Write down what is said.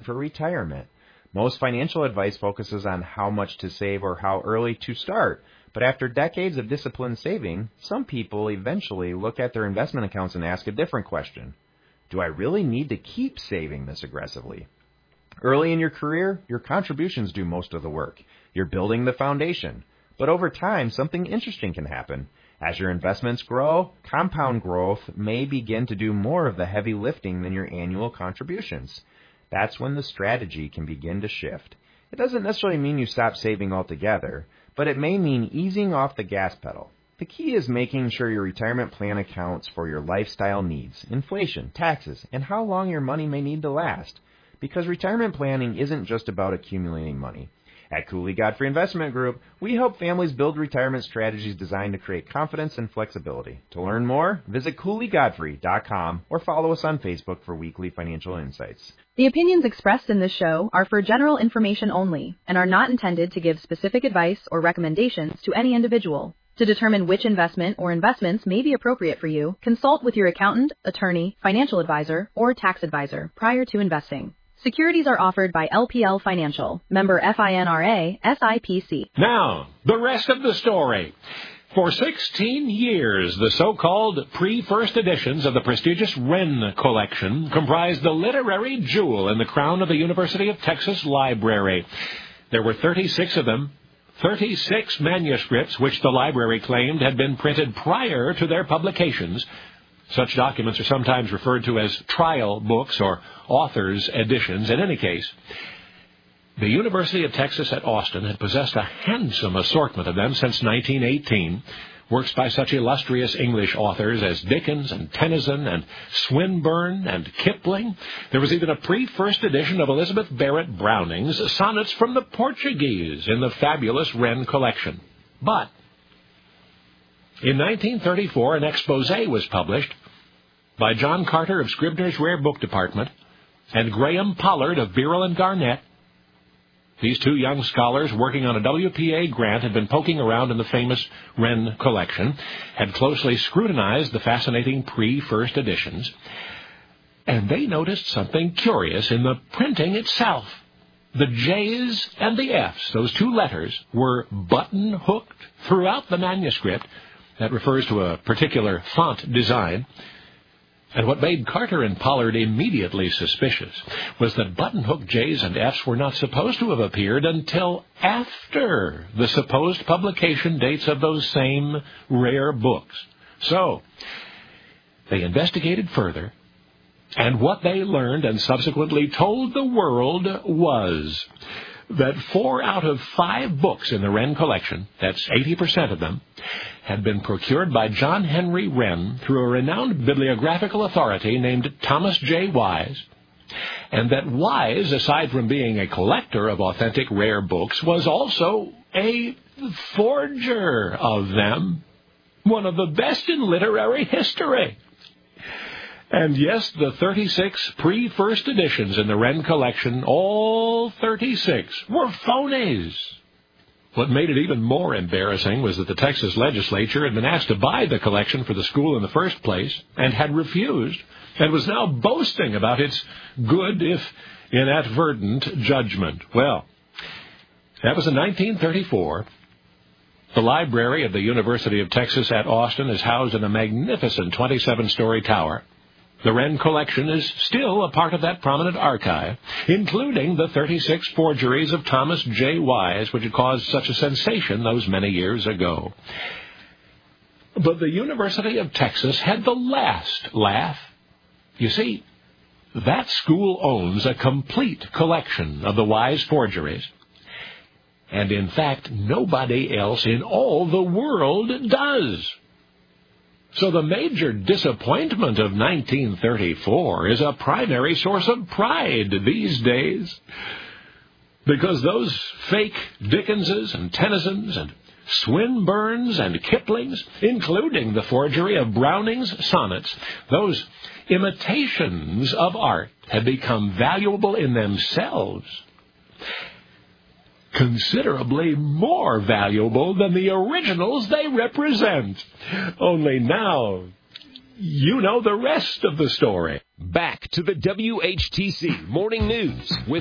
for retirement. Most financial advice focuses on how much to save or how early to start. But after decades of disciplined saving, some people eventually look at their investment accounts and ask a different question. Do I really need to keep saving this aggressively? Early in your career, your contributions do most of the work. You're building the foundation. But over time, something interesting can happen. As your investments grow, compound growth may begin to do more of the heavy lifting than your annual contributions. That's when the strategy can begin to shift. It doesn't necessarily mean you stop saving altogether, but it may mean easing off the gas pedal. The key is making sure your retirement plan accounts for your lifestyle needs, inflation, taxes, and how long your money may need to last. Because retirement planning isn't just about accumulating money. At Cooley Godfrey Investment Group, we help families build retirement strategies designed to create confidence and flexibility. To learn more, visit CooleyGodfrey.com or follow us on Facebook for weekly financial insights. The opinions expressed in this show are for general information only and are not intended to give specific advice or recommendations to any individual. To determine which investment or investments may be appropriate for you, consult with your accountant, attorney, financial advisor, or tax advisor prior to investing. Securities are offered by LPL Financial, member FINRA, SIPC. Now, the rest of the story. For 16 years, the so-called pre-first editions of the prestigious Wren collection comprised the literary jewel in the crown of the University of Texas Library. There were 36 of them, 36 manuscripts which the library claimed had been printed prior to their publications. Such documents are sometimes referred to as trial books or author's editions. In any case, the University of Texas at Austin had possessed a handsome assortment of them since 1918, works by such illustrious English authors as Dickens and Tennyson and Swinburne and Kipling. There was even a pre-first edition of Elizabeth Barrett Browning's Sonnets from the Portuguese in the fabulous Wren collection. But in 1934, an exposé was published by John Carter of Scribner's Rare Book Department and Graham Pollard of Birrell and Garnett. These two young scholars working on a WPA grant had been poking around in the famous Wren collection, had closely scrutinized the fascinating pre-first editions, and they noticed something curious in the printing itself. The J's and the F's, those two letters, were button-hooked throughout the manuscript. That refers to a particular font design. And what made Carter and Pollard immediately suspicious was that button-hook J's and F's were not supposed to have appeared until after the supposed publication dates of those same rare books. So, they investigated further, and what they learned and subsequently told the world was that 4 out of 5 books in the Wren collection, that's 80% of them, had been procured by John Henry Wren through a renowned bibliographical authority named Thomas J. Wise, and that Wise, aside from being a collector of authentic rare books, was also a forger of them, one of the best in literary history. And yes, the 36 pre-first editions in the Wren collection, all 36, were phonies. What made it even more embarrassing was that the Texas legislature had been asked to buy the collection for the school in the first place and had refused, and was now boasting about its good, if inadvertent, judgment. Well, that was in 1934. The library of the University of Texas at Austin is housed in a magnificent 27-story tower. The Wren collection is still a part of that prominent archive, including the 36 forgeries of Thomas J. Wise, which had caused such a sensation those many years ago. But the University of Texas had the last laugh. You see, that school owns a complete collection of the Wise forgeries. And in fact, nobody else in all the world does. So the major disappointment of 1934 is a primary source of pride these days, because those fake Dickenses and Tennysons and Swinburnes and Kiplings, including the forgery of Browning's sonnets, those imitations of art, have become valuable in themselves, considerably more valuable than the originals they represent. Only now, you know the rest of the story. Back to the WHTC Morning News with